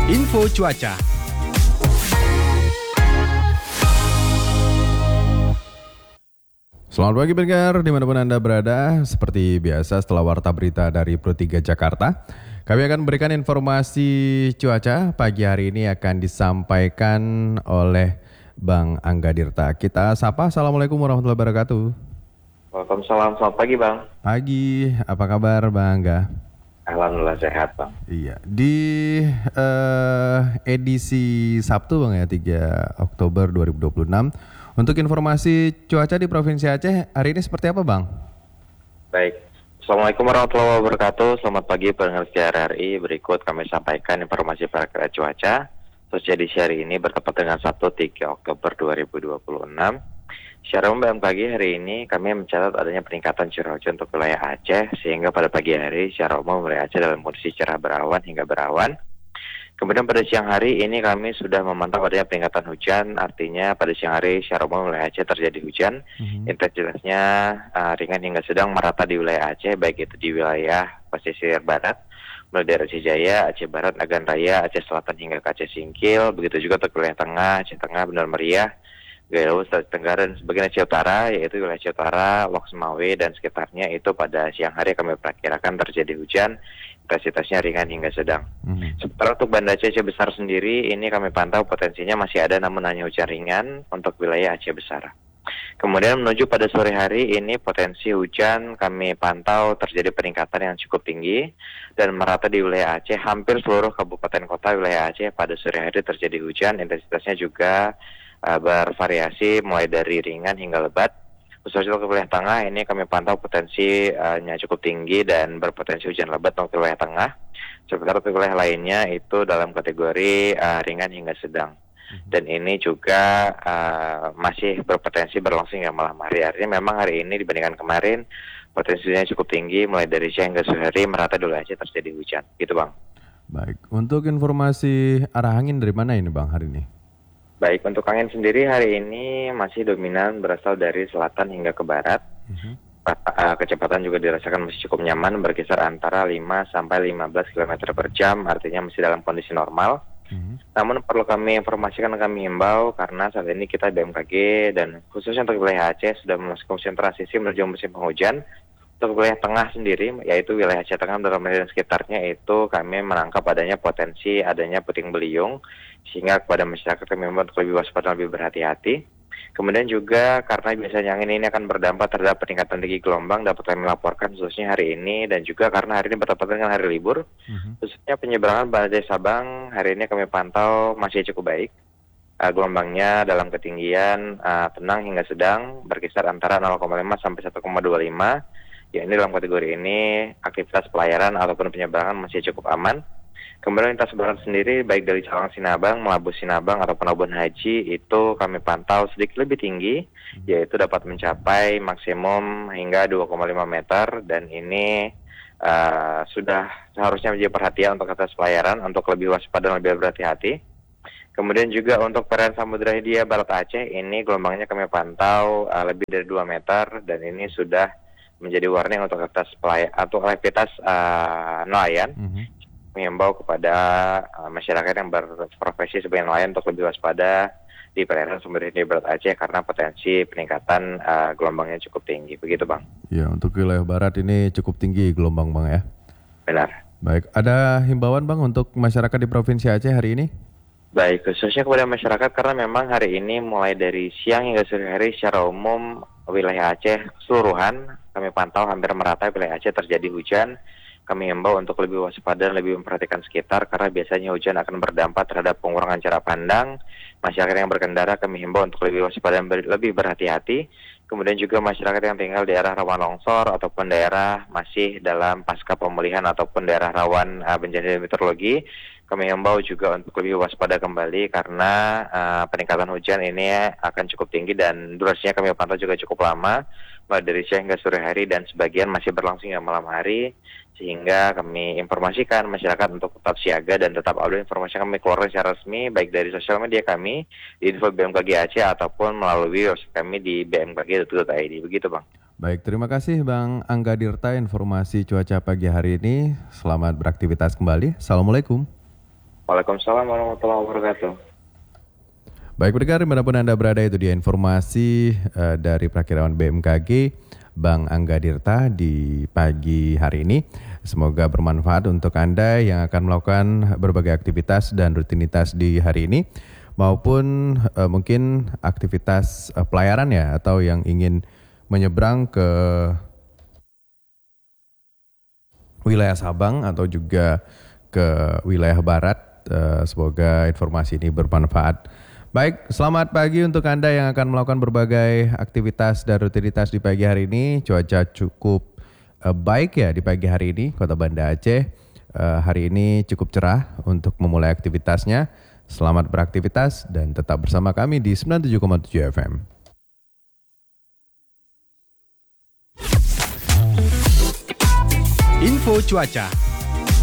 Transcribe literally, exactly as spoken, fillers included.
Info cuaca. Selamat pagi pendengar, dimanapun Anda berada. Seperti biasa setelah warta berita dari Pro tiga Jakarta, kami akan memberikan informasi cuaca. Pagi hari ini akan disampaikan oleh Bang Angga Dirta. Kita sapa, Assalamualaikum warahmatullahi wabarakatuh. Waalaikumsalam, selamat pagi Bang. Pagi, apa kabar Bang Angga? Alhamdulillah sehat Bang. Iya, di uh, edisi Sabtu Bang ya, tiga Oktober dua ribu dua puluh enam. Untuk informasi cuaca di Provinsi Aceh hari ini seperti apa Bang? Baik, Assalamualaikum warahmatullahi wabarakatuh. Selamat pagi pendengar R R I. Berikut kami sampaikan informasi perakiraan cuaca sosial edisi hari ini bertepat dengan Sabtu tiga Oktober dua ribu dua puluh enam. Secara umum pagi hari ini kami mencatat adanya peningkatan curah hujan untuk wilayah Aceh, sehingga pada pagi hari secara umum wilayah Aceh dalam kondisi cerah berawan hingga berawan. Kemudian pada siang hari ini kami sudah memantau adanya peningkatan hujan, artinya pada siang hari secara umum wilayah Aceh terjadi hujan, mm-hmm. intensitasnya uh, ringan hingga sedang merata di wilayah Aceh, baik itu di wilayah pesisir barat, mulai dari Aceh Jaya, Aceh Barat, Agan Raya, Aceh Selatan hingga ke Aceh Singkil, begitu juga untuk wilayah tengah, Aceh Tengah, Benar Meriah, Gaya Sulawesi Tenggara dan sebagian Aceh Utara, yaitu wilayah Aceh Utara, Lok Semawe dan sekitarnya itu pada siang hari kami perkirakan terjadi hujan, intensitasnya ringan hingga sedang. Mm-hmm. Sementara untuk Banda Aceh Aceh Besar sendiri, ini kami pantau potensinya masih ada namun hanya hujan ringan untuk wilayah Aceh Besar. Kemudian menuju pada sore hari ini potensi hujan kami pantau terjadi peningkatan yang cukup tinggi dan merata di wilayah Aceh. Hampir seluruh kabupaten kota wilayah Aceh pada sore hari terjadi hujan, intensitasnya juga uh, bervariasi mulai dari ringan hingga lebat. Khususnya untuk wilayah tengah ini kami pantau potensinya cukup tinggi dan berpotensi hujan lebat untuk wilayah tengah. Sementara untuk wilayah lainnya itu dalam kategori uh, ringan hingga sedang. Dan ini juga uh, masih berpotensi berlangsung hingga malam hari. Artinya memang hari ini dibandingkan kemarin potensinya cukup tinggi, mulai dari siang hingga sore hari merata di wilayah Aceh terjadi hujan. Gitu Bang. Baik, untuk informasi arah angin dari mana ini Bang hari ini? Baik, untuk angin sendiri hari ini masih dominan berasal dari selatan hingga ke barat. Uh-huh. Kecepatan juga dirasakan masih cukup nyaman, berkisar antara lima sampai lima belas kilometer per jam, artinya masih dalam kondisi normal. Uh-huh. Namun perlu kami informasikan dan kami himbau karena saat ini kita B M K G dan khususnya untuk wilayah Aceh sudah memasuki musim transisi menuju musim penghujan. Untuk wilayah tengah sendiri, yaitu wilayah Aceh Tengah dan sekitarnya itu kami menangkap adanya potensi adanya puting beliung, sehingga kepada masyarakat kami membuat lebih waspada, lebih berhati-hati. Kemudian juga karena biasanya angin ini akan berdampak terhadap peningkatan tinggi gelombang, dapat kami laporkan khususnya hari ini dan juga karena hari ini bertepatan dengan hari libur, uh-huh. khususnya penyeberangan Banda Sabang hari ini kami pantau masih cukup baik. Uh, gelombangnya dalam ketinggian uh, tenang hingga sedang, berkisar antara nol koma lima sampai satu koma dua lima. Ya, ini dalam kategori ini aktivitas pelayaran ataupun penyeberangan masih cukup aman. Kemudian lintas barat sendiri baik dari Cawang Sinabang, Melabuh Sinabang atau Pelabuhan Haji itu kami pantau sedikit lebih tinggi, yaitu dapat mencapai maksimum hingga dua koma lima meter dan ini uh, sudah seharusnya menjadi perhatian untuk atas pelayaran untuk lebih waspada dan lebih berhati-hati. Kemudian juga untuk perairan Samudra Hindia Barat Aceh ini gelombangnya kami pantau uh, lebih dari dua meter dan ini sudah menjadi warning untuk aktivitas pelay- atau aktivitas uh, nelayan. Mm-hmm. Mengimbau kepada uh, masyarakat yang berprofesi sebagai nelayan untuk lebih waspada di perairan Samudra Hindia Barat Aceh karena potensi peningkatan uh, gelombangnya cukup tinggi. Begitu Bang. Ya, untuk wilayah barat ini cukup tinggi gelombang Bang ya. Benar. Baik, ada himbauan Bang untuk masyarakat di Provinsi Aceh hari ini? Baik, khususnya kepada masyarakat karena memang hari ini mulai dari siang hingga sore hari secara umum wilayah Aceh keseluruhan kami pantau hampir merata wilayah Aceh terjadi hujan. Kami himbau untuk lebih waspada dan lebih memperhatikan sekitar karena biasanya hujan akan berdampak terhadap pengurangan jarak pandang. Masyarakat yang berkendara kami himbau untuk lebih waspada dan ber- lebih berhati-hati. Kemudian juga masyarakat yang tinggal di daerah rawan longsor ataupun daerah masih dalam pasca pemulihan ataupun daerah rawan uh, bencana meteorologi. Kami himbau juga untuk lebih waspada kembali karena uh, peningkatan hujan ini akan cukup tinggi dan durasinya kami pantau juga cukup lama, mulai dari siang hingga sore hari dan sebagian masih berlangsung hingga malam hari, sehingga kami informasikan masyarakat untuk tetap siaga dan tetap update informasi yang kami keluarkan secara resmi baik dari sosial media kami di info B M K G Aceh ataupun melalui website kami di b m k g dot i d. Begitu Bang. Baik, terima kasih Bang Angga Dirta informasi cuaca pagi hari ini. Selamat beraktivitas kembali. Assalamualaikum. Waalaikumsalam warahmatullahi wabarakatuh. Baik pendengar, dimanapun Anda berada, itu dia informasi uh, dari Prakirawan B M K G Bang Angga Dirta di pagi hari ini. Semoga bermanfaat untuk Anda yang akan melakukan berbagai aktivitas dan rutinitas di hari ini, maupun uh, mungkin aktivitas uh, pelayaran ya, atau yang ingin menyeberang ke wilayah Sabang atau juga ke wilayah barat. Uh, semoga informasi ini bermanfaat. Baik, selamat pagi untuk Anda yang akan melakukan berbagai aktivitas dan rutinitas di pagi hari ini. Cuaca cukup uh, baik ya di pagi hari ini, Kota Banda Aceh. Uh, hari ini cukup cerah untuk memulai aktivitasnya. Selamat beraktivitas dan tetap bersama kami di sembilan puluh tujuh koma tujuh F M. Info cuaca